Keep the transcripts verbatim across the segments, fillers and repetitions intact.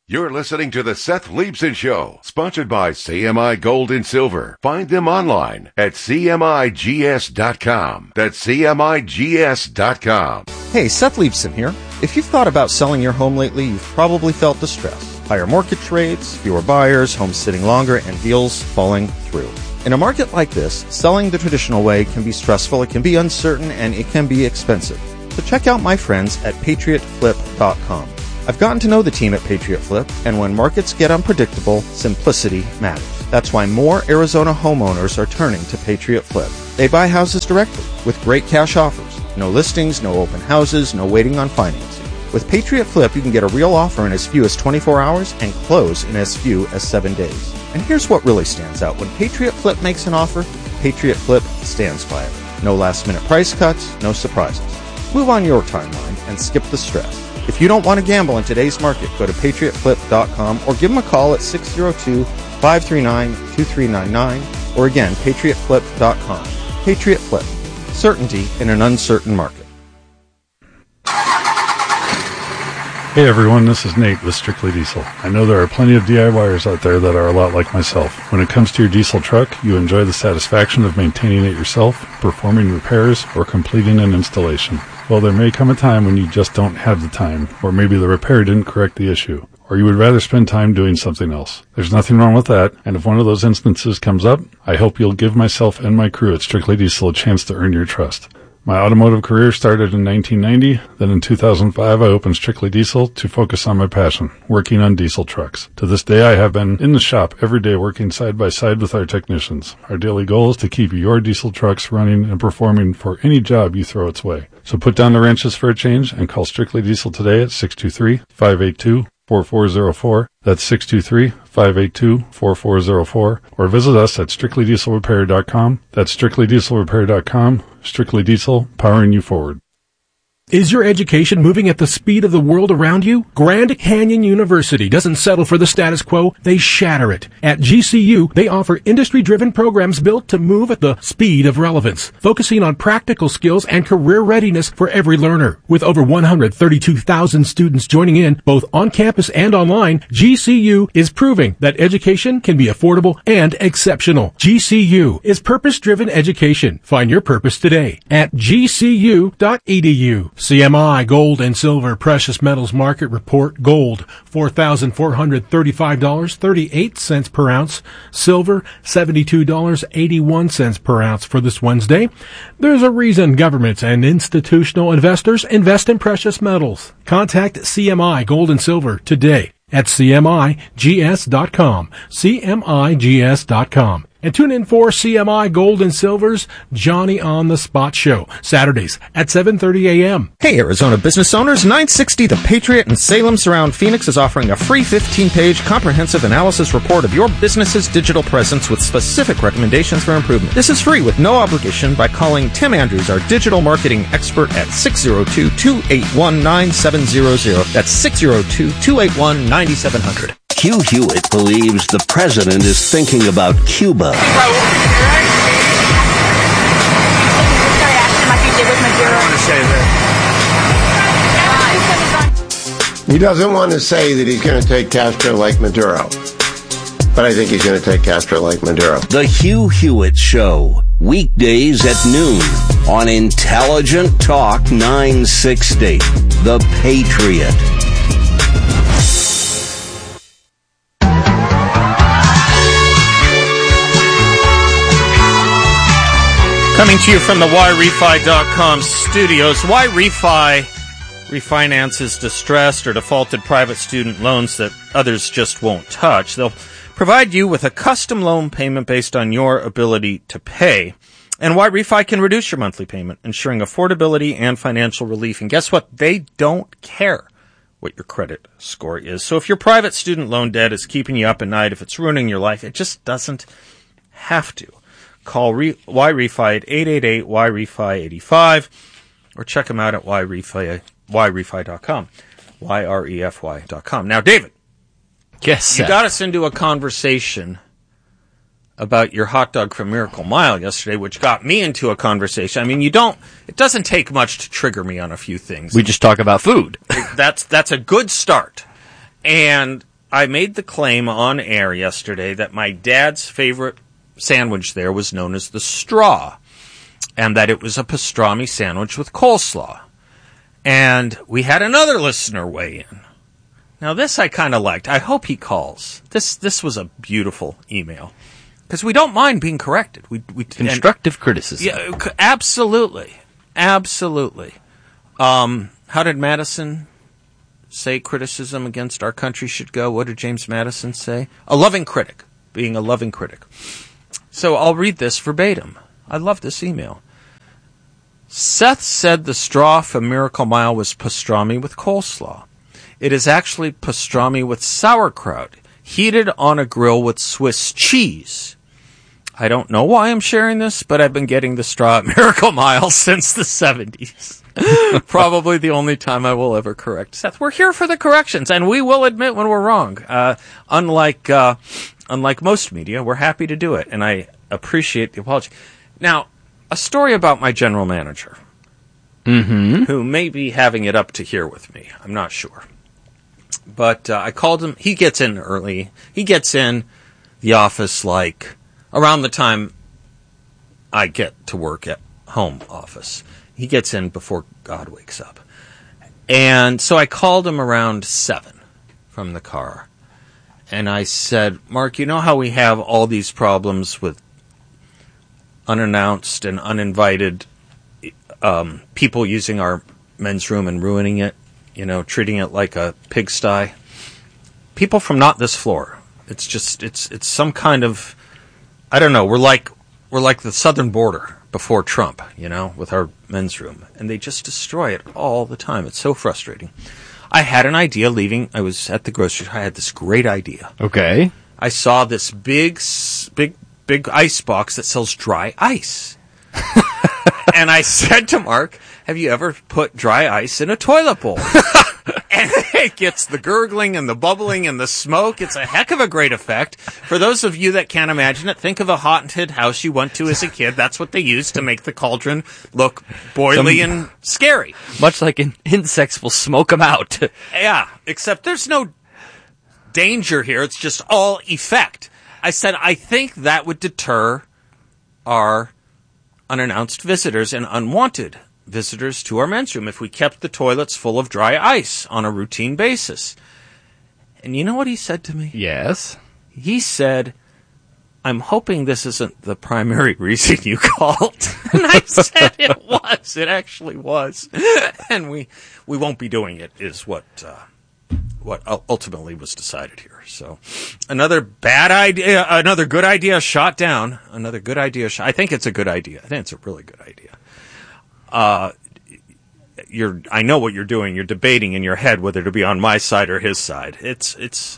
You're listening to the Seth Leibson Show, sponsored by C M I Gold and Silver. Find them online at C M I G S dot com. That's C M I G S dot com. Hey, Seth Leibson here. If you've thought about selling your home lately, you've probably felt distress. Higher mortgage rates, fewer buyers, homes sitting longer, and deals falling through. In a market like this, selling the traditional way can be stressful, it can be uncertain, and it can be expensive. So check out my friends at Patriot Flip dot com. I've gotten to know the team at Patriot Flip, and when markets get unpredictable, simplicity matters. That's why more Arizona homeowners are turning to Patriot Flip. They buy houses directly with great cash offers. No listings, no open houses, no waiting on financing. With Patriot Flip, you can get a real offer in as few as twenty-four hours and close in as few as seven days. And here's what really stands out. When Patriot Flip makes an offer, Patriot Flip stands by it. No last-minute price cuts, no surprises. Move on your timeline and skip the stress. If you don't want to gamble in today's market, go to Patriot Flip dot com or give them a call at six oh two, five three nine, two three nine nine or again, Patriot Flip dot com. Patriot Flip. Certainty in an uncertain market. Hey everyone, this is Nate with Strictly Diesel. I know there are plenty of DIYers out there that are a lot like myself. When it comes to your diesel truck, you enjoy the satisfaction of maintaining it yourself, performing repairs, or completing an installation. Well, there may come a time when you just don't have the time, or maybe the repair didn't correct the issue, or you would rather spend time doing something else. There's nothing wrong with that, and if one of those instances comes up, I hope you'll give myself and my crew at Strictly Diesel a chance to earn your trust. My automotive career started in nineteen ninety, then in two thousand five I opened Strictly Diesel to focus on my passion, working on diesel trucks. To this day I have been in the shop every day working side by side with our technicians. Our daily goal is to keep your diesel trucks running and performing for any job you throw its way. So put down the wrenches for a change and call Strictly Diesel today at six two three, five eight two, four four zero four. That's six two three, five eight two, four four zero four. Or visit us at strictly diesel repair dot com. That's strictly diesel repair dot com. Strictly Diesel, powering you forward. Is your education moving at the speed of the world around you? Grand Canyon University doesn't settle for the status quo, they shatter it. At G C U, they offer industry-driven programs built to move at the speed of relevance, focusing on practical skills and career readiness for every learner. With over one hundred thirty-two thousand students joining in, both on campus and online, G C U is proving that education can be affordable and exceptional. G C U is purpose-driven education. Find your purpose today at G C U dot E D U. C M I Gold and Silver Precious Metals Market Report. Gold, four thousand four hundred thirty-five dollars and thirty-eight cents per ounce. Silver, seventy-two dollars and eighty-one cents per ounce for this Wednesday. There's a reason governments and institutional investors invest in precious metals. Contact C M I Gold and Silver today at C M I G S dot com. C M I G S dot com. And tune in for C M I Gold and Silver's Johnny on the Spot show, Saturdays at seven thirty a.m. Hey, Arizona business owners, nine sixty The Patriot in Salem Surround Phoenix is offering a free fifteen-page comprehensive analysis report of your business's digital presence with specific recommendations for improvement. This is free with no obligation by calling Tim Andrews, our digital marketing expert, at six oh two, two eight one, nine seven zero zero. That's six oh two, two eight one, nine seven zero zero. Hugh Hewitt believes the president is thinking about Cuba. He doesn't want to say that he's going to take Castro like Maduro, but I think he's going to take Castro like Maduro. The Hugh Hewitt Show, weekdays at noon on Intelligent Talk nine sixty, The Patriot. Coming to you from the Y Refi dot com studios. Y-Refi refinances distressed or defaulted private student loans that others just won't touch. They'll provide you with a custom loan payment based on your ability to pay. And Y-Refi can reduce your monthly payment, ensuring affordability and financial relief. And guess what? They don't care what your credit score is. So if your private student loan debt is keeping you up at night, if it's ruining your life, it just doesn't have to. Call Y-Refi at eight eight eight Y R E F I eight five or check them out at Y Refi dot com. Y R E F Y dot com. Now, David. Yes, you got us into a conversation about your hot dog from Miracle Mile yesterday, which got me into a conversation. I mean, you don't, it doesn't take much to trigger me on a few things. We just talk about food. that's, that's a good start. And I made the claim on air yesterday that my dad's favorite sandwich there was known as the Straw, and that it was a pastrami sandwich with coleslaw. And we had another listener weigh in. Now, this I kind of liked. I hope he calls. This this was a beautiful email. Because we don't mind being corrected. We, we Constructive and, criticism. Yeah, absolutely. Absolutely. Um, how did Madison say criticism against our country should go? What did James Madison say? A loving critic. Being a loving critic. So I'll read this verbatim. I love this email. Seth said the straw for Miracle Mile was pastrami with coleslaw. It is actually pastrami with sauerkraut, heated on a grill with Swiss cheese. I don't know why I'm sharing this, but I've been getting the straw at Miracle Mile since the seventies. Probably the only time I will ever correct Seth. We're here for the corrections, and we will admit when we're wrong. Uh, unlike uh, unlike most media, we're happy to do it, and I appreciate the apology. Now, a story about my general manager, mm-hmm. who may be having it up to here with me. I'm not sure. But uh, I called him. He gets in early. He gets in the office like around the time I get to work at home office. He gets in before God wakes up. And so I called him around seven from the car. And I said, Mark, you know how we have all these problems with unannounced and uninvited um, people using our men's room and ruining it, you know, treating it like a pigsty? People from not this floor. It's just, it's it's some kind of, I don't know, we're like we're like the southern border before Trump, you know, with our men's room. And they just destroy it all the time. It's so frustrating. I had an idea leaving. I was at the grocery store. I had this great idea. Okay. I saw this big, big, big ice box that sells dry ice. And I said to Mark, have you ever put dry ice in a toilet bowl? And it gets the gurgling and the bubbling and the smoke. It's a heck of a great effect. For those of you that can't imagine it, think of a haunted house you went to as a kid. That's what they used to make the cauldron look boily Some, and scary. Much like in, insects will smoke them out. Yeah, except there's no danger here. It's just all effect. I said, I think that would deter our unannounced visitors and unwanted visitors to our men's room if we kept the toilets full of dry ice on a routine basis. And you know what he said to me? Yes. He said, I'm hoping this isn't the primary reason you called. And I said it was. It actually was. And we we won't be doing it is what uh, what ultimately was decided here. So another bad idea, another good idea shot down. Another good idea shot. I think it's a good idea. I think it's a really good idea. Uh, you're, I know what you're doing. You're debating in your head whether to be on my side or his side. It's, it's,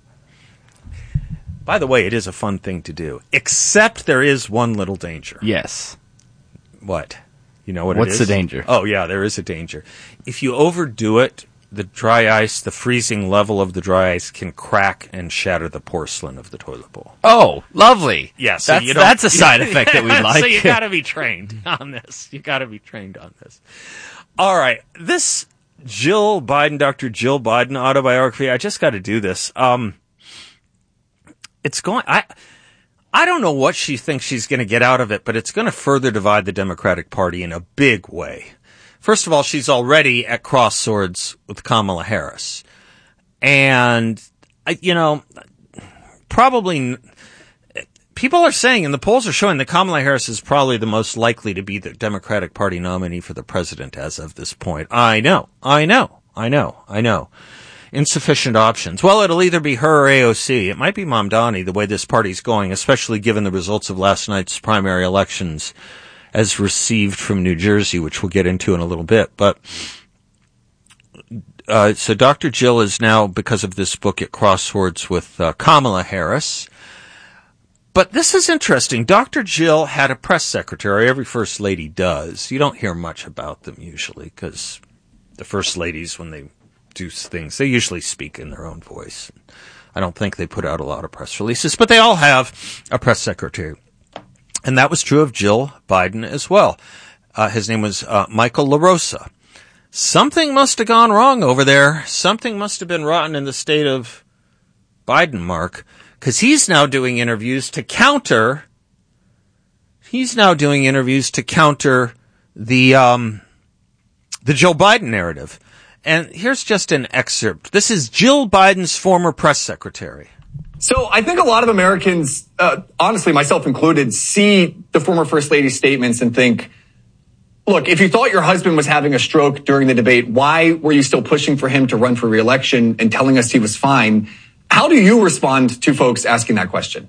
by the way, it is a fun thing to do, except there is one little danger. Yes. What? You know what What's it is? What's the danger? Oh, yeah, there is a danger. If you overdo it, the dry ice, the freezing level of the dry ice can crack and shatter the porcelain of the toilet bowl. Oh, lovely. Yeah, so that's, you don't, that's a side effect that we like. So you gotta be trained on this. You gotta be trained on this. All right. This Jill Biden, Doctor Jill Biden autobiography, I just gotta do this. Um, it's going, I, I don't know what she thinks she's gonna get out of it, but it's gonna further divide the Democratic Party in a big way. First of all, she's already at cross swords with Kamala Harris. And, you know, probably people are saying, and the polls are showing, that Kamala Harris is probably the most likely to be the Democratic Party nominee for the president as of this point. I know, I know, I know, I know. Insufficient options. Well, it'll either be her or A O C. It might be Mamdani, the way this party's going, especially given the results of last night's primary elections as received from New Jersey, which we'll get into in a little bit. But uh, so Doctor Jill is now, because of this book, at crosswords with uh, Kamala Harris. But this is interesting. Doctor Jill had a press secretary. Every first lady does. You don't hear much about them usually, because the first ladies, when they do things, they usually speak in their own voice. I don't think they put out a lot of press releases, but they all have a press secretary. And that was true of Jill Biden as well. Uh, his name was uh, Michael LaRosa. Something must have gone wrong over there. Something must have been rotten in the state of Biden, Mark, because he's now doing interviews to counter. He's now doing interviews to counter the um, the Joe Biden narrative. And here's just an excerpt. This is Jill Biden's former press secretary. So I think a lot of Americans, uh, honestly, myself included, see the former First Lady's statements and think, look, if you thought your husband was having a stroke during the debate, why were you still pushing for him to run for re-election and telling us he was fine? How do you respond to folks asking that question?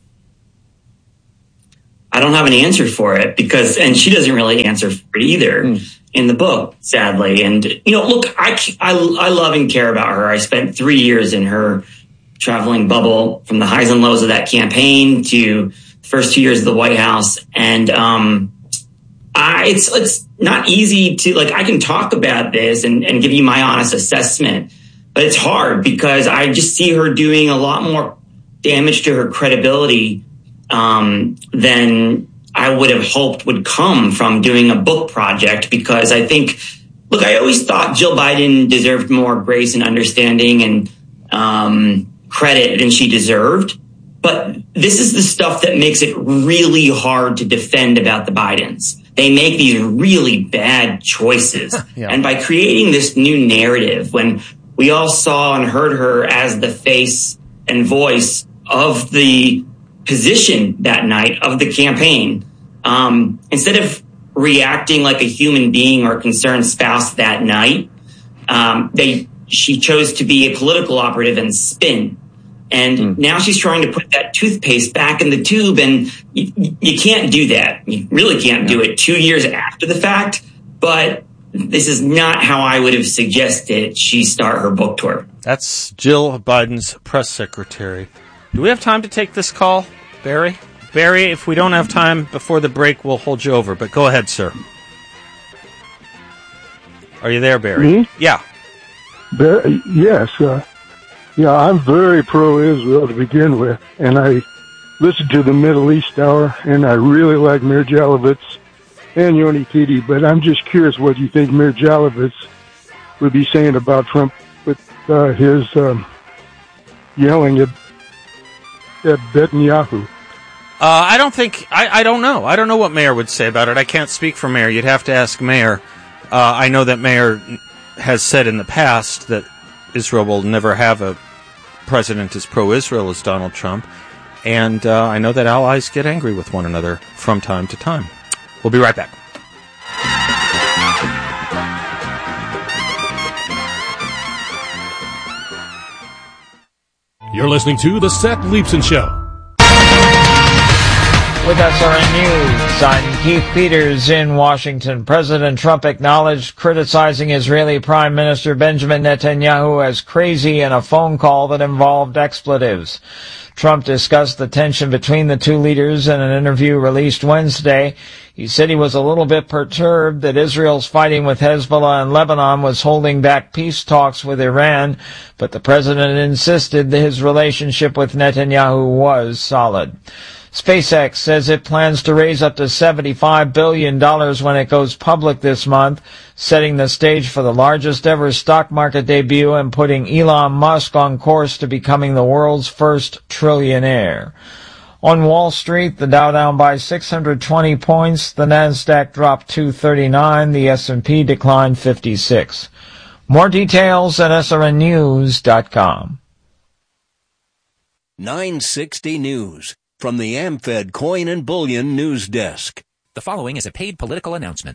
I don't have an answer for it because, and she doesn't really answer for it either mm. in the book, sadly. And, you know, look, I, I, I love and care about her. I spent three years in her traveling bubble, from the highs and lows of that campaign to the first two years of the White House. And, um, I, it's, it's not easy to, like, I can talk about this and, and give you my honest assessment, but it's hard because I just see her doing a lot more damage to her credibility Um, than I would have hoped would come from doing a book project, because I think, look, I always thought Jill Biden deserved more grace and understanding and um, credit than she deserved. But this is the stuff that makes it really hard to defend about the Bidens. They make these really bad choices. yeah. And by creating this new narrative, when we all saw and heard her as the face and voice of the position that night of the campaign, um, instead of reacting like a human being or concerned spouse that night, um, they she chose to be a political operative and spin. And mm. now she's trying to put that toothpaste back in the tube, and you, you can't do that. You really can't yeah. do it two years after the fact. But this is not how I would have suggested she start her book tour. That's Jill Biden's press secretary. Do we have time to take this call, Barry? Barry, if we don't have time before the break, we'll hold you over. But go ahead, sir. Are you there, Barry? Me? Yeah. Bar- yes. Uh, yeah, I'm very pro-Israel to begin with. And I listen to the Middle East Hour, and I really like Mir Jalovitz and Yoni Titi. But I'm just curious what you think Mir Jalovitz would be saying about Trump with uh, his um, yelling at at Netanyahu. Uh, I don't think, I, I don't know. I don't know what Mayor would say about it. I can't speak for Mayor. You'd have to ask Mayor. Uh, I know that Mayor has said in the past that Israel will never have a president as pro-Israel as Donald Trump. And uh, I know that allies get angry with one another from time to time. We'll be right back. You're listening to The Seth Leibsohn Show. With S R N News, I'm Keith Peters in Washington. President Trump acknowledged criticizing Israeli Prime Minister Benjamin Netanyahu as crazy in a phone call that involved expletives. Trump discussed the tension between the two leaders in an interview released Wednesday. He said he was a little bit perturbed that Israel's fighting with Hezbollah in Lebanon was holding back peace talks with Iran, but the president insisted that his relationship with Netanyahu was solid. SpaceX says it plans to raise up to seventy-five billion dollars when it goes public this month, setting the stage for the largest ever stock market debut and putting Elon Musk on course to becoming the world's first trillionaire. On Wall Street, the Dow down by six hundred twenty points, the Nasdaq dropped two thirty-nine, the S and P declined fifty-six. More details at S R N news dot com. nine sixty News. From the AmFed Coin and Bullion News Desk. The following is a paid political announcement.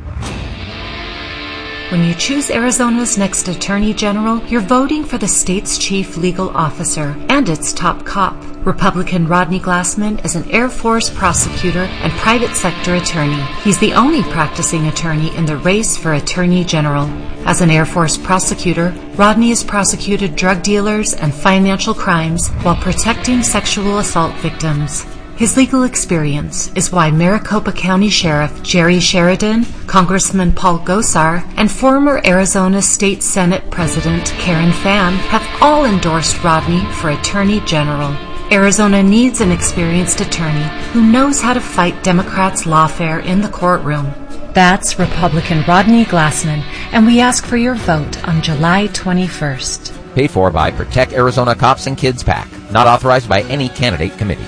When you choose Arizona's next Attorney General, you're voting for the state's chief legal officer and its top cop. Republican Rodney Glassman is an Air Force prosecutor and private sector attorney. He's the only practicing attorney in the race for Attorney General. As an Air Force prosecutor, Rodney has prosecuted drug dealers and financial crimes while protecting sexual assault victims. His legal experience is why Maricopa County Sheriff Jerry Sheridan, Congressman Paul Gosar, and former Arizona State Senate President Karen Fann have all endorsed Rodney for Attorney General. Arizona needs an experienced attorney who knows how to fight Democrats' lawfare in the courtroom. That's Republican Rodney Glassman, and we ask for your vote on July twenty-first. Paid for by Protect Arizona Cops and Kids PAC. Not authorized by any candidate committee.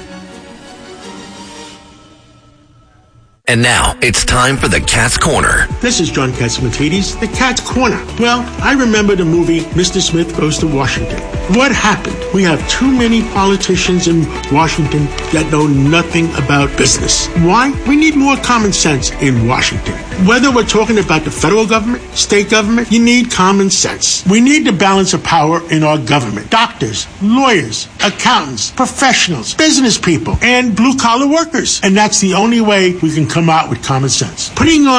And now, it's time for the Cat's Corner. This is John Catsimatidis, the Cat's Corner. Well, I remember the movie Mister Smith Goes to Washington. What happened? We have too many politicians in Washington that know nothing about business. Why? We need more common sense in Washington. Whether we're talking about the federal government, state government, you need common sense. We need the balance of power in our government. Doctors, lawyers, accountants, professionals, business people, and blue-collar workers. And that's the only way we can come out with common sense. Putting on